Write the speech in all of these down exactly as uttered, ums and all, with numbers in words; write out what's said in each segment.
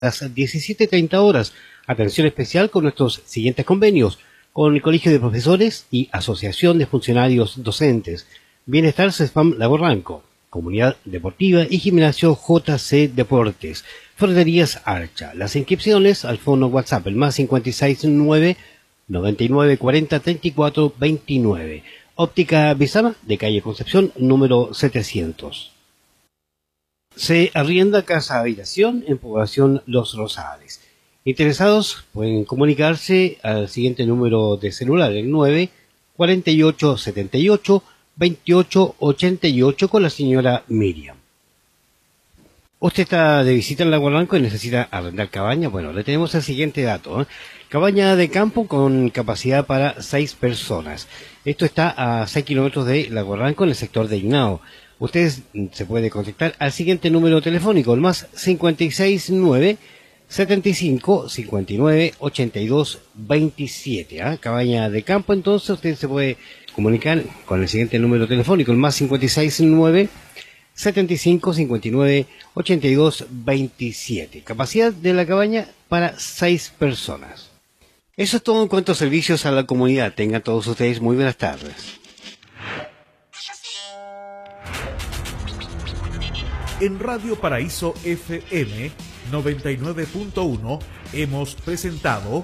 las diecisiete treinta horas. Atención especial con nuestros siguientes convenios: con el Colegio de Profesores y Asociación de Funcionarios Docentes, Bienestar CESFAM Lago Ranco, Comunidad Deportiva y Gimnasio J C Deportes, Ferreterías Archa. Las inscripciones al fono WhatsApp, el más cincuenta y seis nueve, noventa y nueve cuarenta, treinta y cuatro veintinueve. Óptica Bizama, de calle Concepción, número setecientos. Se arrienda casa habitación en población Los Rosales. Interesados pueden comunicarse al siguiente número de celular, el nueve, cuarenta y ocho, setenta y ocho, veintiocho, ochenta y ocho, con la señora Miriam. Usted está de visita en Lago Ranco y necesita arrendar cabaña. Bueno, le tenemos el siguiente dato, ¿eh? Cabaña de campo con capacidad para seis personas. Esto está a seis kilómetros de Lago Ranco, en el sector de Ignao. Usted se puede contactar al siguiente número telefónico, el más cincuenta y seis nueve, setenta y cinco, cincuenta y nueve, ochenta y dos veintisiete. ¿eh? Cabaña de campo, entonces usted se puede comunicar con el siguiente número telefónico, el más cincuenta y seis nueve, setenta y cinco, cincuenta y nueve, ochenta y dos veintisiete. Capacidad de la cabaña para seis personas. Eso es todo en cuanto a servicios a la comunidad. Tengan todos ustedes muy buenas tardes. En Radio Paraíso F M noventa y nueve punto uno hemos presentado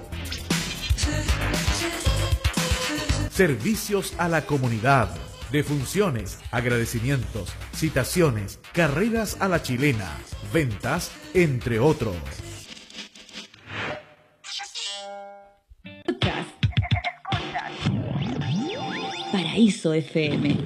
Servicios a la Comunidad, defunciones, agradecimientos, citaciones, carreras a la chilena, ventas, entre otros. Paraíso F M.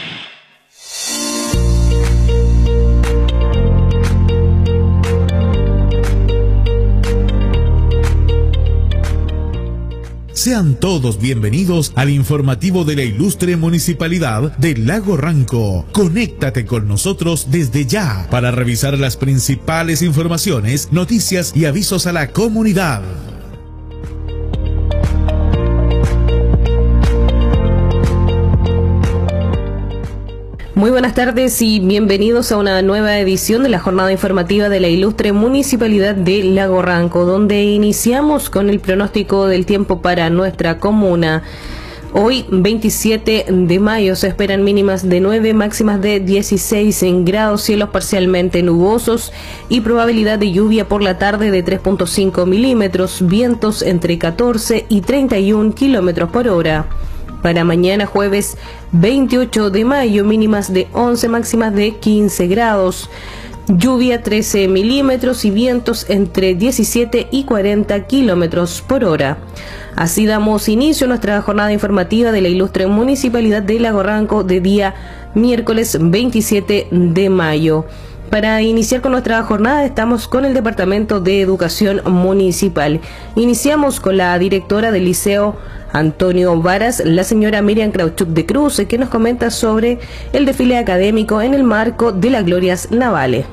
Sean todos bienvenidos al informativo de la ilustre Municipalidad de Lago Ranco. Conéctate con nosotros desde ya para revisar las principales informaciones, noticias y avisos a la comunidad. Muy buenas tardes y bienvenidos a una nueva edición de la jornada informativa de la ilustre Municipalidad de Lago Ranco, donde iniciamos con el pronóstico del tiempo para nuestra comuna. Hoy, veintisiete de mayo, se esperan mínimas de nueve, máximas de dieciséis en grados, cielos parcialmente nubosos y probabilidad de lluvia por la tarde de tres punto cinco milímetros, vientos entre catorce y treinta y uno kilómetros por hora. Para mañana jueves veintiocho de mayo, mínimas de once, máximas de quince grados, lluvia trece milímetros y vientos entre diecisiete y cuarenta kilómetros por hora. Así damos inicio a nuestra jornada informativa de la ilustre Municipalidad de Lago Ranco de día miércoles veintisiete de mayo. Para iniciar con nuestra jornada estamos con el Departamento de Educación Municipal. Iniciamos con la directora del Liceo Antonio Varas, la señora Miriam Krauchuk de Cruz, que nos comenta sobre el desfile académico en el marco de las glorias navales.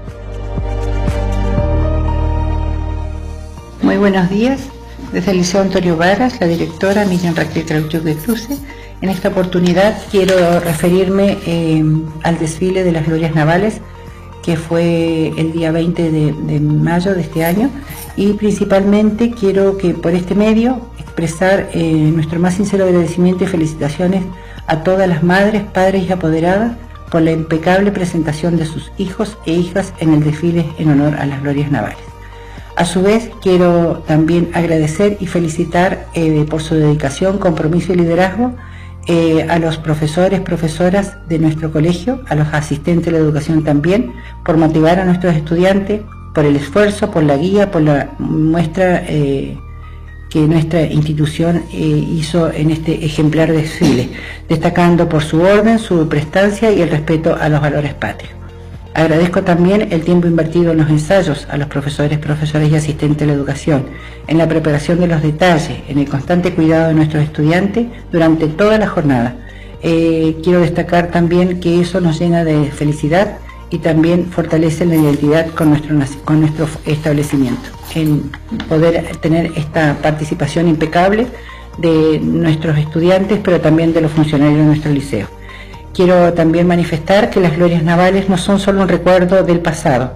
Muy buenos días. Desde el Liceo Antonio Varas, la directora Miriam Krauchuk de Cruz. En esta oportunidad quiero referirme eh, al desfile de las glorias navales, que fue el día veinte de, de mayo de este año, y principalmente quiero que por este medio expresar eh, nuestro más sincero agradecimiento y felicitaciones a todas las madres, padres y apoderadas por la impecable presentación de sus hijos e hijas en el desfile en honor a las glorias navales. A su vez, quiero también agradecer y felicitar eh, por su dedicación, compromiso y liderazgo Eh, a los profesores, profesoras de nuestro colegio, a los asistentes de la educación también, por motivar a nuestros estudiantes, por el esfuerzo, por la guía, por la muestra eh, que nuestra institución eh, hizo en este ejemplar desfile, destacando por su orden, su prestancia y el respeto a los valores patrios. Agradezco también el tiempo invertido en los ensayos a los profesores, profesores y asistentes de la educación, en la preparación de los detalles, en el constante cuidado de nuestros estudiantes durante toda la jornada. Eh, quiero destacar también que eso nos llena de felicidad y también fortalece la identidad con nuestro, con nuestro establecimiento, en poder tener esta participación impecable de nuestros estudiantes, pero también de los funcionarios de nuestro liceo. Quiero también manifestar que las glorias navales no son solo un recuerdo del pasado,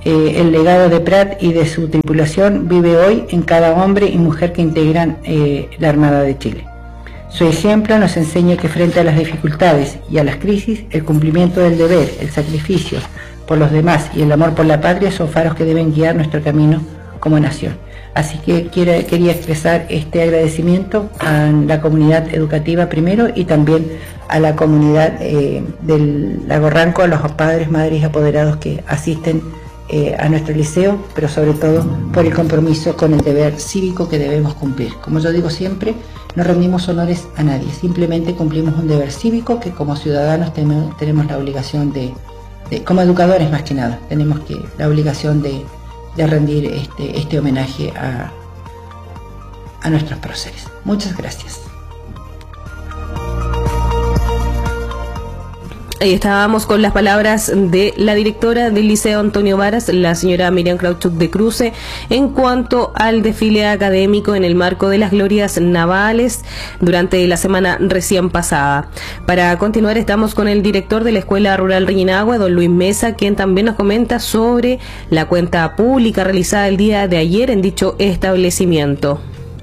Eh, el legado de Prat y de su tripulación vive hoy en cada hombre y mujer que integran eh, la Armada de Chile. Su ejemplo nos enseña que frente a las dificultades y a las crisis, el cumplimiento del deber, el sacrificio por los demás y el amor por la patria son faros que deben guiar nuestro camino como nación. Así que quiero, quería expresar este agradecimiento a la comunidad educativa primero y también a la comunidad eh, del Lago Ranco, a los padres, madres y apoderados que asisten eh, a nuestro liceo, pero sobre todo por el compromiso con el deber cívico que debemos cumplir. Como yo digo siempre, no rendimos honores a nadie, simplemente cumplimos un deber cívico que como ciudadanos tenemos, tenemos la obligación de, de, como educadores más que nada, tenemos que la obligación de, de rendir este, este homenaje a, a nuestros próceres. Muchas gracias. Ahí estábamos con las palabras de la directora del Liceo Antonio Varas, la señora Miriam Krauchuk de Cruce, en cuanto al desfile académico en el marco de las glorias navales durante la semana recién pasada. Para continuar estamos con el director de la Escuela Rural Reñinahue, don Luis Mesa, quien también nos comenta sobre la cuenta pública realizada el día de ayer en dicho establecimiento.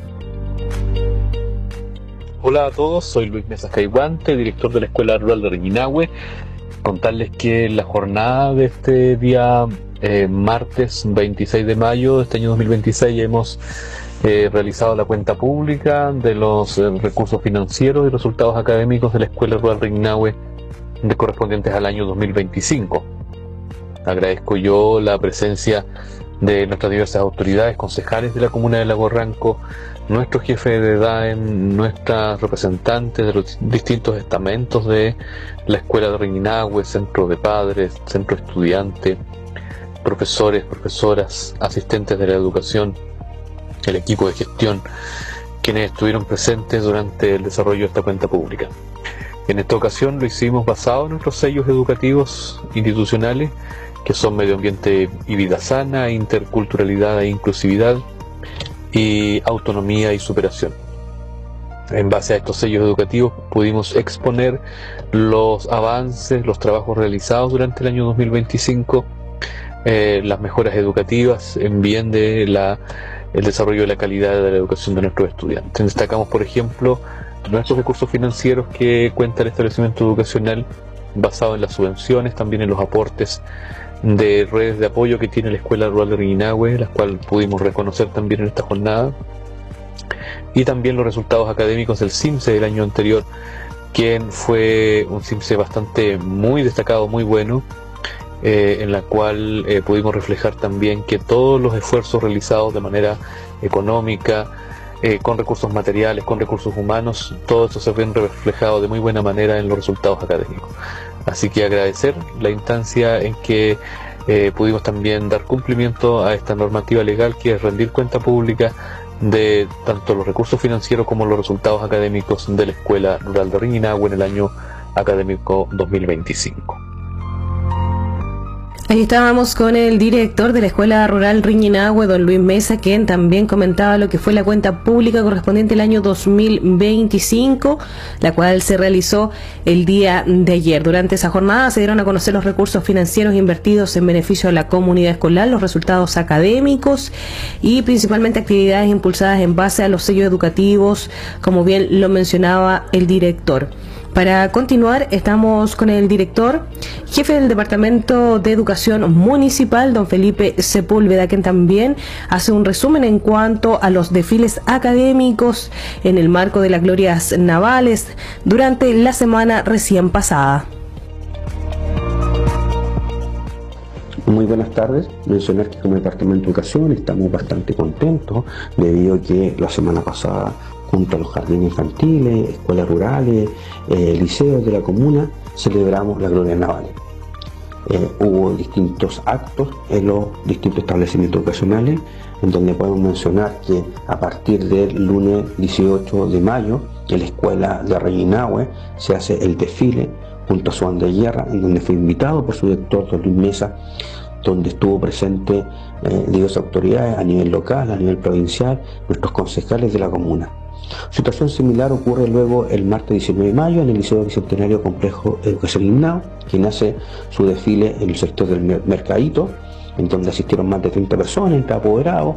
Hola a todos, soy Luis Mesa Caiguante, director de la Escuela Rural de Reñinahue. Contarles que en la jornada de este día eh, martes veintiséis de mayo de este año dos mil veintiséis hemos eh, realizado la cuenta pública de los eh, recursos financieros y resultados académicos de la Escuela Rural Reñinahue de correspondientes al año dos mil veinticinco. Agradezco yo la presencia de nuestras diversas autoridades, concejales de la comuna de Lago Ranco, nuestros jefes de DAEM, nuestras representantes de los distintos estamentos de la Escuela de Reñinahue, Centro de Padres, Centro Estudiante, profesores, profesoras, asistentes de la educación, el equipo de gestión, quienes estuvieron presentes durante el desarrollo de esta cuenta pública. En esta ocasión lo hicimos basado en nuestros sellos educativos institucionales, que son medio ambiente y vida sana, interculturalidad e inclusividad, y autonomía y superación. En base a estos sellos educativos pudimos exponer los avances, los trabajos realizados durante el año dos mil veinticinco, eh, las mejoras educativas en bien de la, el desarrollo de la calidad de la educación de nuestros estudiantes. Destacamos, por ejemplo, nuestros recursos financieros que cuenta el establecimiento educacional basado en las subvenciones, también en los aportes de redes de apoyo que tiene la Escuela Rural de Reñinahue, las cuales pudimos reconocer también en esta jornada, y también los resultados académicos del CIMSE del año anterior, quien fue un CIMSE bastante muy destacado, muy bueno, eh, en la cual eh, pudimos reflejar también que todos los esfuerzos realizados de manera económica, eh, con recursos materiales, con recursos humanos, todo eso se ve reflejado de muy buena manera en los resultados académicos. Así que agradecer la instancia en que eh, pudimos también dar cumplimiento a esta normativa legal, que es rendir cuenta pública de tanto los recursos financieros como los resultados académicos de la Escuela Rural de Reñinahue en el año académico dos mil veinticinco. Ahí estábamos con el director de la Escuela Rural Reñinahue, don Luis Mesa, quien también comentaba lo que fue la cuenta pública correspondiente al año dos mil veinticinco, la cual se realizó el día de ayer. Durante esa jornada se dieron a conocer los recursos financieros invertidos en beneficio de la comunidad escolar, los resultados académicos y principalmente actividades impulsadas en base a los sellos educativos, como bien lo mencionaba el director. Para continuar, estamos con el director, jefe del Departamento de Educación Municipal, don Felipe Sepúlveda, quien también hace un resumen en cuanto a los desfiles académicos en el marco de las glorias navales durante la semana recién pasada. Muy buenas tardes. Mencionar que como Departamento de Educación estamos bastante contentos debido a que la semana pasada, junto a los jardines infantiles, escuelas rurales, eh, liceos de la comuna, celebramos las glorias navales. Eh, hubo distintos actos en los distintos establecimientos educacionales, en donde podemos mencionar que a partir del lunes dieciocho de mayo, en la Escuela de Reñinahue se hace el desfile junto a su banda de guerra, en donde fue invitado por su director, don Luis Mesa, donde estuvo presente eh, diversas autoridades a nivel local, a nivel provincial, nuestros concejales de la comuna. Situación similar ocurre luego el martes diecinueve de mayo en el Liceo Bicentenario Complejo Educación Lignao, quien hace su desfile en el sector del Mercadito, en donde asistieron más de treinta personas, entre apoderados,